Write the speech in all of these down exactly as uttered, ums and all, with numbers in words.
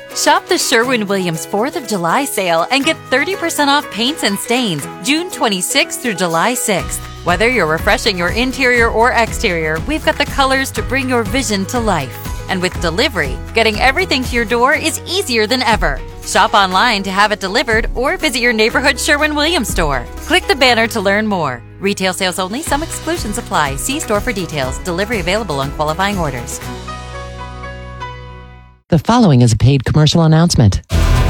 Shop the Sherwin-Williams fourth of July sale and get thirty percent off paints and stains June twenty-sixth through July sixth. Whether you're refreshing your interior or exterior, we've got the colors to bring your vision to life. And with delivery, getting everything to your door is easier than ever. Shop online to have it delivered or visit your neighborhood Sherwin-Williams store. Click the banner to learn more. Retail sales only. Some exclusions apply. See store for details. Delivery available on qualifying orders. The following is a paid commercial announcement.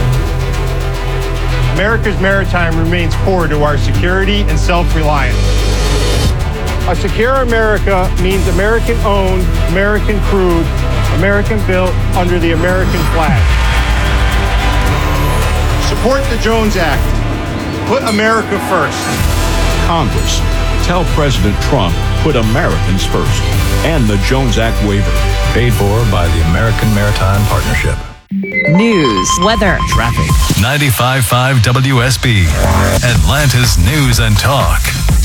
America's maritime remains core to our security and self-reliance. A secure America means American-owned, American-crewed, American-built under the American flag. Support the Jones Act. Put America first. Congress, tell President Trump, put Americans first. And the Jones Act waiver. Paid for by the American Maritime Partnership. News, weather, traffic. ninety-five point five W S B, Atlanta's News and Talk.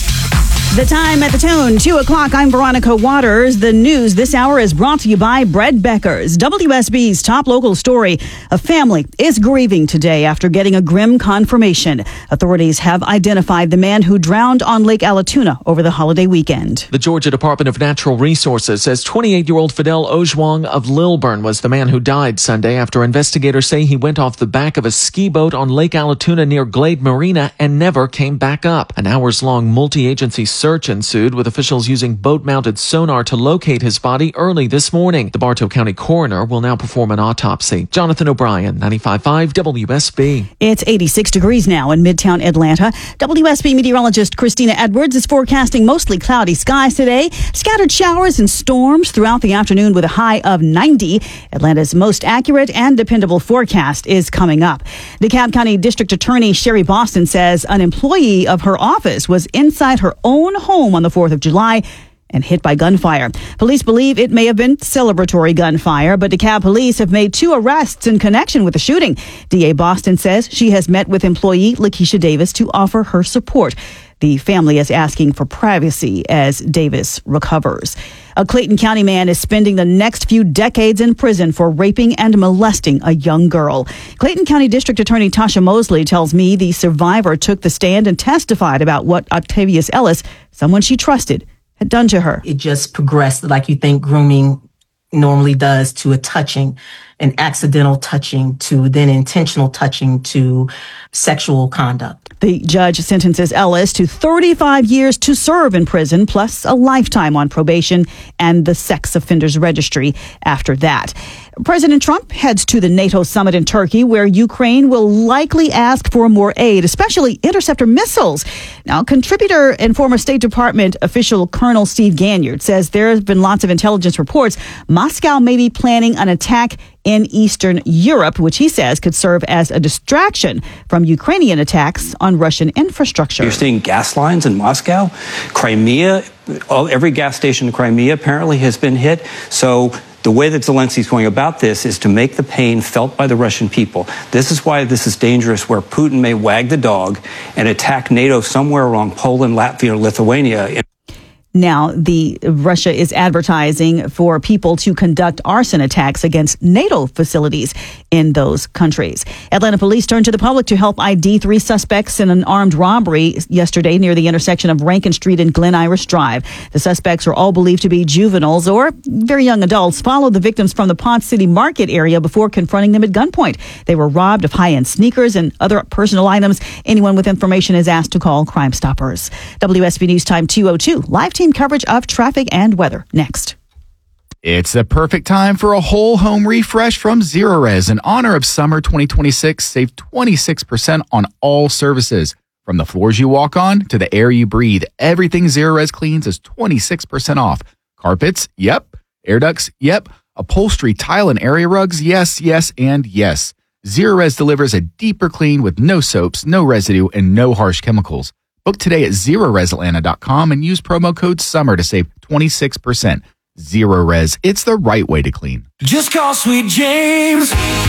The time at the tone, two o'clock. I'm Veronica Waters. The news this hour is brought to you by Bread Beckers. W S B's top local story. A family is grieving today after getting a grim confirmation. Authorities have identified the man who drowned on Lake Allatoona over the holiday weekend. The Georgia Department of Natural Resources says twenty-eight-year-old Fidel Ojwang of Lilburn was the man who died Sunday after investigators say he went off the back of a ski boat on Lake Allatoona near Glade Marina and never came back up. An hours-long multi-agency search ensued, with officials using boat-mounted sonar to locate his body early this morning. The Bartow County coroner will now perform an autopsy. Jonathan O'Brien, ninety-five point five W S B. It's eighty-six degrees now in Midtown Atlanta. W S B meteorologist Christina Edwards is forecasting mostly cloudy skies today. Scattered showers and storms throughout the afternoon with a high of ninety. Atlanta's most accurate and dependable forecast is coming up. DeKalb County District Attorney Sherry Boston says an employee of her office was inside her own home on the fourth of July and hit by gunfire. Police believe it may have been celebratory gunfire, but DeKalb police have made two arrests in connection with the shooting. D A Boston says she has met with employee Lakeisha Davis to offer her support. The family is asking for privacy as Davis recovers. A Clayton County man is spending the next few decades in prison for raping and molesting a young girl. Clayton County District Attorney Tasha Mosley tells me the survivor took the stand and testified about what Octavius Ellis, someone she trusted, had done to her. It just progressed like you think grooming normally does, to a touching, an accidental touching, to then intentional touching, to sexual conduct. The judge sentences Ellis to thirty-five years to serve in prison, plus a lifetime on probation and the sex offenders registry after that. President Trump heads to the NATO summit in Turkey, where Ukraine will likely ask for more aid, especially interceptor missiles. Now, contributor and former State Department official Colonel Steve Ganyard says there have been lots of intelligence reports Moscow may be planning an attack in Eastern Europe, which he says could serve as a distraction from Ukrainian attacks on Russian infrastructure. You're seeing gas lines in Moscow, Crimea, all, every gas station in Crimea apparently has been hit. So the way that Zelensky's going about this is to make the pain felt by the Russian people. This is why this is dangerous, where Putin may wag the dog and attack NATO somewhere along Poland, Latvia, or Lithuania. Now, the Russia is advertising for people to conduct arson attacks against NATO facilities in those countries. Atlanta police turned to the public to help I D three suspects in an armed robbery yesterday near the intersection of Rankin Street and Glen Iris Drive. The suspects are all believed to be juveniles or very young adults, followed the victims from the Ponce City Market area before confronting them at gunpoint. They were robbed of high-end sneakers and other personal items. Anyone with information is asked to call Crime Stoppers. W S B News Time two oh two. Live team coverage of traffic and weather next. It's the perfect time for a whole home refresh from Zerorez. In honor of summer twenty twenty-six, save twenty-six percent on all services. From the floors you walk on to the air you breathe, everything Zerorez cleans is twenty-six percent off. Carpets? Yep. Air ducts? Yep. Upholstery, tile, and area rugs? Yes, yes, and yes. Zerorez delivers a deeper clean with no soaps, no residue, and no harsh chemicals. Book today at Zerorez Atlanta dot com and use promo code SUMMER to save twenty-six percent. Zerorez, it's the right way to clean. Just call Sweet James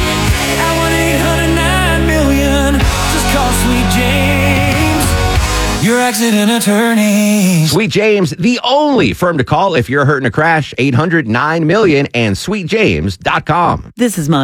at one eight hundred nine million. Just call Sweet James, your accident attorney. Sweet James, the only firm to call if you're hurt in a crash. eight hundred nine million and sweet james dot com. This is Mo.